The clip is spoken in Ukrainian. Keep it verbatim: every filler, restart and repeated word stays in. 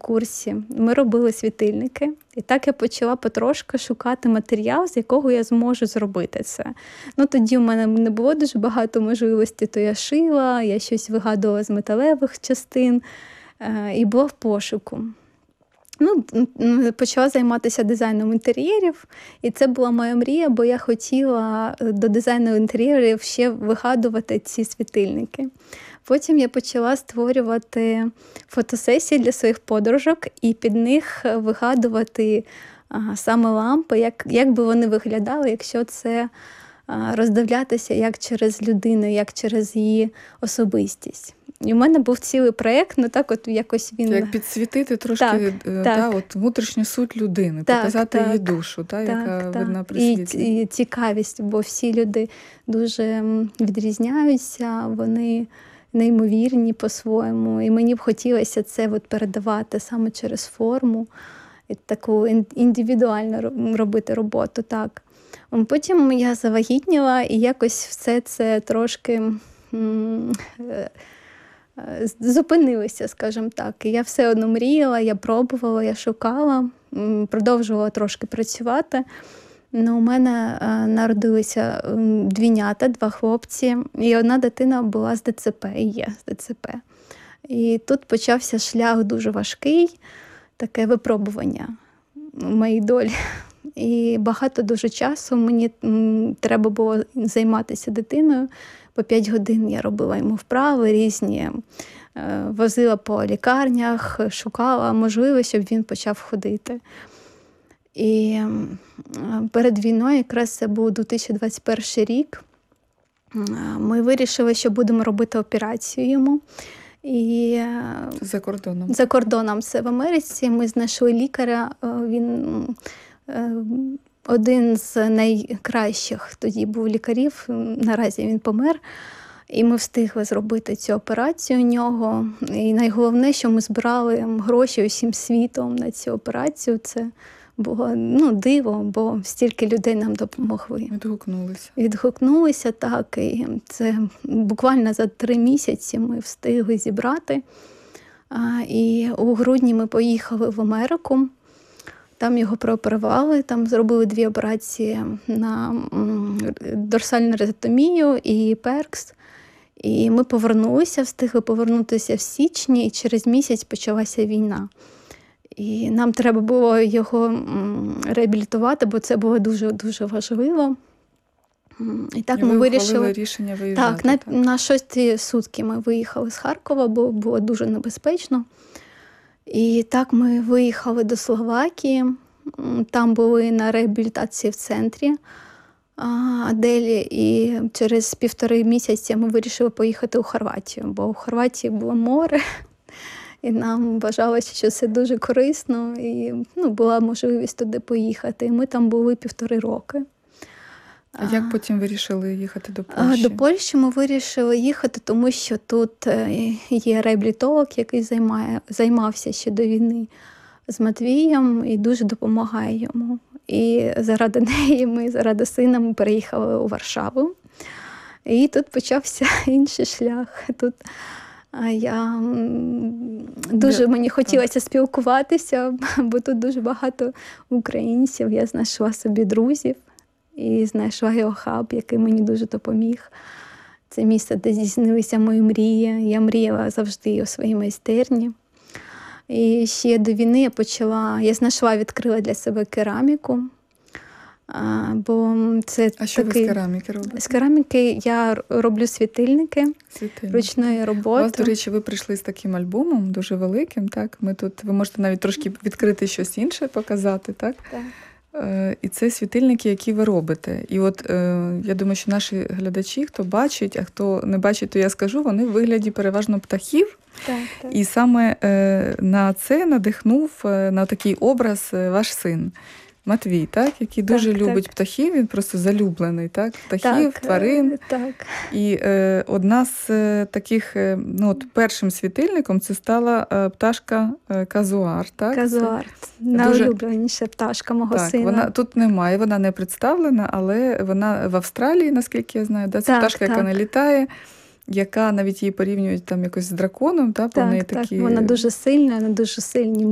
курсі ми робили світильники. І так я почала потрошки шукати матеріал, з якого я зможу зробити це. Ну, тоді в мене не було дуже багато можливостей, то я шила, я щось вигадувала з металевих частин і була в пошуку. Ну, почала займатися дизайном інтер'єрів, і це була моя мрія, бо я хотіла до дизайну інтер'єрів ще вигадувати ці світильники. Потім я почала створювати фотосесії для своїх подружок і під них вигадувати а, саме лампи, як, як би вони виглядали, якщо це а, роздивлятися як через людину, як через її особистість. І в мене був цілий проєкт, ну так от якось він... Як підсвітити трошки так, та, так. От, внутрішню суть людини, так, показати так, її душу, та, так, яка так. видна при світлі. І, і цікавість, бо всі люди дуже відрізняються, вони неймовірні по-своєму. І мені б хотілося це от передавати саме через форму, і таку індивідуально робити роботу. Так. Потім я завагітніла, і якось все це трошки зупинилося, скажімо так. І я все одно мріяла, я пробувала, я шукала, продовжувала трошки працювати. Ну, у мене а, народилися двійнята, два хлопці, і одна дитина була з ДЦП, і є з ДЦП. І тут почався шлях дуже важкий, таке випробування в моїй долі. І багато дуже часу мені м, треба було займатися дитиною. По п'ять годин я робила йому вправи різні, е, возила по лікарнях, шукала можливість, щоб він почав ходити. І перед війною, якраз це був дві тисячі двадцять перший рік, ми вирішили, що будемо робити операцію йому. І за кордоном. За кордоном, це в Америці. Ми знайшли лікаря, він один з найкращих тоді був лікарів, наразі він помер. І ми встигли зробити цю операцію у нього. І найголовніше, що ми збирали гроші усім світом на цю операцію. Це було ну, диво, бо стільки людей нам допомогли. Відгукнулися. Відгукнулися, так. І це буквально за три місяці ми встигли зібрати. А, і у грудні ми поїхали в Америку. Там його прооперували, там зробили дві операції на дорсальну резектомію і перкс. І ми повернулися, встигли повернутися в січні, і через місяць почалася війна. І нам треба було його реабілітувати, бо це було дуже-дуже важливо. І так і ми ви вирішили рішення виїжджати. Так, на, так, на шості сутки ми виїхали з Харкова, бо було дуже небезпечно. І так ми виїхали до Словакії, там були на реабілітації в центрі Аделі, і через півтори місяці ми вирішили поїхати у Хорватію, бо у Хорватії було море, і нам вважалося, що це дуже корисно, і ну, була можливість туди поїхати. І ми там були півтори роки. А як потім вирішили їхати до Польщі? До Польщі ми вирішили їхати, тому що тут є реабілітолог, який займає, займався ще до війни з Матвієм і дуже допомагає йому. І заради неї ми, заради сина, ми переїхали у Варшаву. І тут почався інший шлях. Тут я дуже мені хотілося спілкуватися, бо тут дуже багато українців. Я знайшла собі друзів. І знайшла його хаб, який мені дуже допоміг. Це місце, де здійснилися мої мрії. Я мріяла завжди у своїй майстерні. І ще до війни я почала, я знайшла, відкрила для себе кераміку. Бо це а що такий... ви з кераміки робите? З кераміки я роблю світильники, світильники. Ручної роботи. У вас, до речі, ви прийшли з таким альбомом, дуже великим, так? Ми тут, ви можете навіть трошки відкрити щось інше, показати, так? Так. І це світильники, які ви робите. І от я думаю, що наші глядачі, хто бачить, а хто не бачить, то я скажу, вони в вигляді переважно птахів. Так, так. І саме на це надихнув, на такий образ ваш син Матвій, так, який дуже так, любить так. птахів, він просто залюблений, так, птахів, так, тварин. Так. І е, одна з е, таких, е, ну от першим світильником це стала е, пташка е, казуар, так? Казуар, найулюбленіша пташка мого так, сина. Вона тут немає, вона не представлена, але вона в Австралії, наскільки я знаю, да? Це так, пташка, так. яка не літає, яка навіть її порівнюють там якось з драконом, та, так, неї так. такі... Вона дуже сильна, вона дуже сильні